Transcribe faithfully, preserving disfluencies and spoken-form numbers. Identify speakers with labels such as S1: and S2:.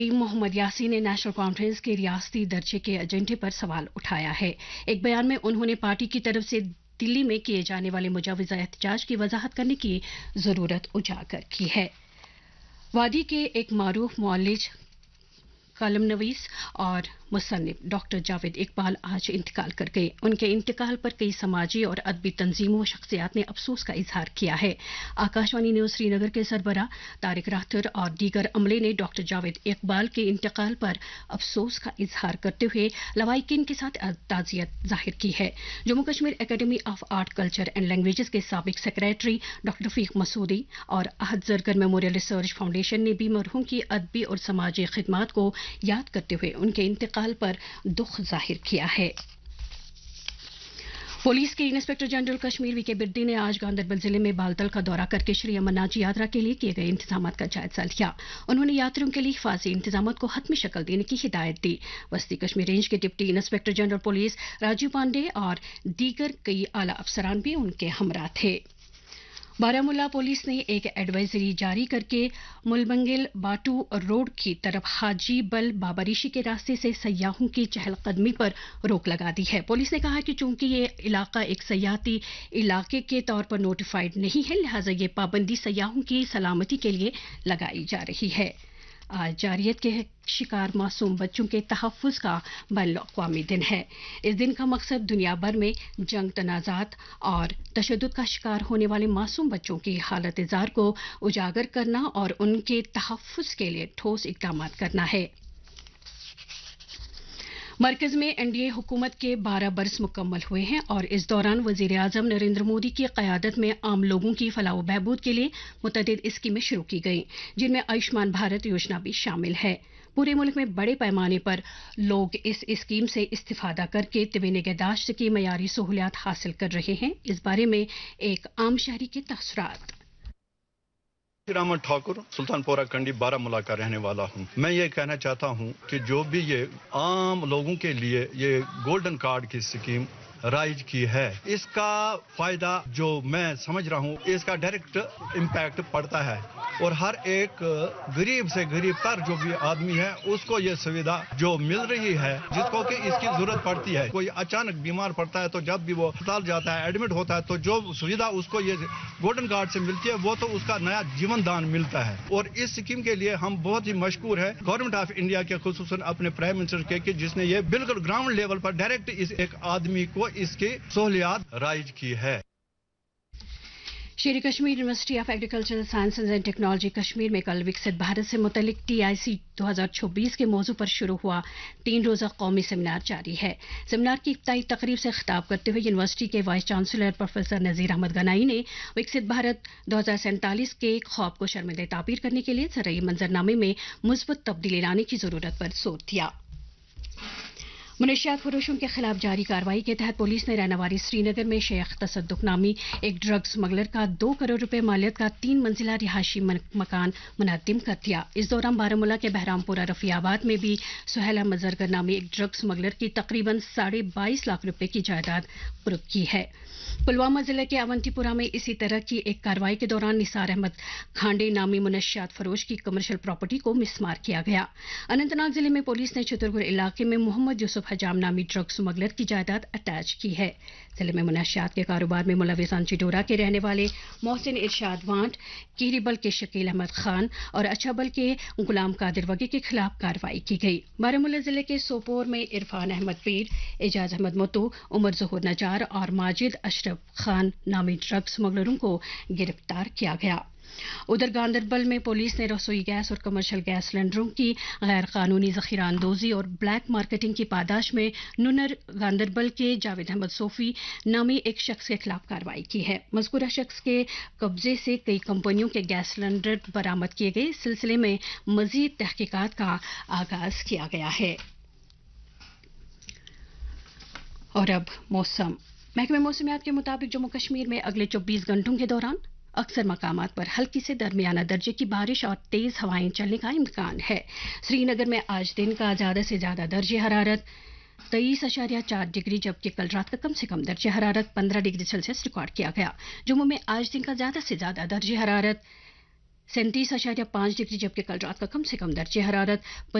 S1: मोहम्मद यासीन ने national conference के रियासती दर्जे के एजेंडे पर सवाल उठाया है। एक बयान में उन्होंने पार्टी की तरफ से दिल्ली में किए जाने वाले मुजाविजा एहतजाज की वजाहत करने की जरूरत उजागर की है। वादी के एक मारूफ मुअल्लिज, कलम नवीस और मुसन्निफ डॉक्टर जावेद इकबाल आज इंतकाल कर गए। उनके इंतकाल पर कई समाजी और अदबी तंजीमों और शख्सियात ने अफसोस का इजहार किया है। आकाशवाणी न्यूज श्रीनगर के सरबराह तारिक राठौर और दीगर अमले ने डॉक्टर जावेद इकबाल के इंतकाल पर अफसोस का इजहार करते हुए लवाहिकीन के साथ ताज़ियत जाहिर की है। Jammu Kashmir academy of art, culture and languages के साबिक सेक्रेटरी डॉक्टर रफीक मसूदी और अहद जरगर मेमोरियल रिसर्च फाउंडेशन ने भी मरहूम की अदबी और समाजी खिदमात को याद करते हुए उनके इंतकाल पर दुख जाहिर किया है। पुलिस के इंस्पेक्टर जनरल कश्मीर वी के बिरदी ने आज गांदरबल जिले में बालतल का दौरा करके श्री अमरनाथ जी यात्रा के लिए किए गए इंतजाम का जायजा लिया। उन्होंने यात्रियों के लिए हिफाजी इंतजाम को हतमी शक्ल देने की हिदायत दी। वस्ती कश्मीर रेंज के deputy inspector general police Rajiv Pandey और दीगर कई आला अफसरान भी उनके हमरा थे। बारामूला पुलिस ने एक एडवाइजरी जारी करके मुलबंगिल बाटू रोड की तरफ हाजी बल बाबा-ऋषि के रास्ते से सयाहों की चहलकदमी पर रोक लगा दी है। पुलिस ने कहा कि चूंकि ये इलाका एक सयाहती इलाके के तौर पर नोटिफाइड नहीं है, लिहाजा ये पाबंदी सयाहों की सलामती के लिए लगाई जा रही है। आज जारियत के शिकार मासूम बच्चों के तहफ़्फ़ुज़ का बैनुल-अक़वामी दिन है। इस दिन का मकसद दुनिया भर में जंग, तनाज़ात और तशद्दुद का शिकार होने वाले मासूम बच्चों की हालत-ए-ज़ार को उजागर करना और उनके तहफ़्फ़ुज़ के लिए ठोस इक़दाम करना है। मरकज में एनडीए हुकूमत के बारह बरस मुकम्मल हुए हैं और इस दौरान वजीर आजम नरेंद्र मोदी की क़यादत में आम लोगों की फलाह व बहबूद के लिए मुतअद्दिद स्कीमें शुरू की गई, जिनमें आयुष्मान भारत योजना भी शामिल है। पूरे मुल्क में बड़े पैमाने पर लोग इस स्कीम से इस्तिफादा करके तिबी निगहदाश्त की मयारी सहूलियात हासिल कर रहे हैं। इस बारे में एक आम शहरी के तअस्सुरात।
S2: रामन ठाकुर, सुल्तानपुरा कंडी, बारामूला का रहने वाला हूँ। मैं ये कहना चाहता हूँ कि जो भी ये आम लोगों के लिए ये गोल्डन कार्ड की स्कीम राइज की है, इसका फायदा जो मैं समझ रहा हूँ, इसका डायरेक्ट इम्पैक्ट पड़ता है और हर एक गरीब से गरीब तर जो भी आदमी है उसको ये सुविधा जो मिल रही है, जिसको कि इसकी जरूरत पड़ती है। कोई अचानक बीमार पड़ता है तो जब भी वो अस्पताल जाता है, एडमिट होता है, तो जो सुविधा उसको ये गोल्डन कार्ड से मिलती है वो तो उसका नया जीवन दान मिलता है। और इस स्कीम के लिए हम बहुत ही मशकूर है गवर्नमेंट ऑफ इंडिया के, खुसूसन अपने प्राइम मिनिस्टर के, कि जिसने ये बिल्कुल ग्राउंड लेवल पर डायरेक्ट इस एक आदमी को इसकी सहूलियात राइज की है।
S1: शेर Kashmir university of agricultural sciences and technology Kashmir में कल विकसित भारत से मुतल्लिक टीआईसी दो हज़ार चौबीस के मौजू पर शुरू हुआ तीन रोजा कौमी सेमिनार जारी है। सेमिनार की इफ्ताही तकरीब से खिताब करते हुए यूनिवर्सिटी के vice chancellor professor Nazir Ahmad Ganai ने विकसित भारत दो हज़ार सैंतालीस के ख्वाब को शर्मिंदा ताबीर करने के लिए ज़रई मंजरनामे में मुस्बत तब्दीली लाने की जरूरत पर जोर दिया। मुनशियात फरोशों के खिलाफ जारी कार्रवाई के तहत पुलिस ने रहनवारी श्रीनगर में शेख तसद्दुक नामी एक ड्रग स्मगलर का दो करोड़ रुपए मालियत का तीन मंजिला रिहायशी मकान मुनद्दिम कर दिया। इस दौरान बारामूला के बहरामपुरा रफियाबाद में भी सुहेल अहमद जरगर नामी एक ड्रग स्मगलर की तकरीबन साढ़े बाईस लाख रुपए की जायदाद कुर्क की है। पुलवामा जिले के अवंतीपुरा में इसी तरह की एक कार्रवाई के दौरान निसार अहमद खांडे नामी मुनशियात फरोश की कमर्शियल प्रॉपर्टी को मिसमार किया गया। अनंतनाग जिले में पुलिस ने चितरगुर इलाके में मोहम्मद यूसुफ हजाम नामी ड्रग स्मगलर की जायदाद अटैच की है। जिले में मुनशियात के कारोबार में मुलविस अंचीडोरा के रहने वाले मोहसिन इरशाद वांट, कीरीबल के शकील अहमद खान और अच्छाबल के गुलाम कादिर वगी के खिलाफ कार्रवाई की गई। बारामूला जिले के सोपोर में इरफान अहमद पीर, एजाज अहमद मोतू, उमर जहूर नजार और माजिद अशरफ खान नामी ड्रग स्मगलरों को गिरफ्तार किया गया। उधर गांदरबल में पुलिस ने रसोई गैस और कमर्शियल गैस सिलेंडरों की गैर कानूनी जखीरा अंदोजी और ब्लैक मार्केटिंग की पादाश में नुनर गांदरबल के जावेद अहमद सोफी नामी एक शख्स के खिलाफ कार्रवाई की है। मज़कूरा शख्स के कब्जे से कई कंपनियों के गैस सिलेंडर बरामद किए गए। इस सिलसिले में मजीद तहकीकात का आगाज किया गया है। और अब मौसम। महकमे मौसमियात के मुताबिक जम्मू कश्मीर में अगले चौबीस घंटों के दौरान अक्सर मकामात पर हल्की से दरमियाना दर्जे की बारिश और तेज हवाएं चलने का इम्कान है। श्रीनगर में आज दिन का ज्यादा से ज्यादा दर्जे हरारत तेईस अशारिया चार डिग्री जबकि कल रात का कम से कम दर्जे हरारत पंद्रह डिग्री सेल्सियस रिकॉर्ड किया गया। जम्मू में आज दिन का ज्यादा से ज्यादा दर्जे हरारत सैंतीस अशारिया पाँच डिग्री जबकि कल रात का कम से कम दर्जे हरारत